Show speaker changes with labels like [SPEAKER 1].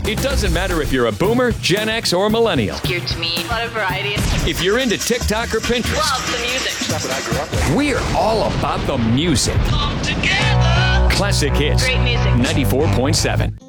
[SPEAKER 1] It doesn't matter if you're a boomer, Gen X, or millennial.
[SPEAKER 2] Geared to me. A lot of variety.
[SPEAKER 1] If you're into TikTok or Pinterest.
[SPEAKER 2] Love the music.
[SPEAKER 3] That's what I grew up with.
[SPEAKER 1] We're all about the music.
[SPEAKER 4] Come together.
[SPEAKER 1] Classic Hits.
[SPEAKER 2] Great music.
[SPEAKER 1] 94.7.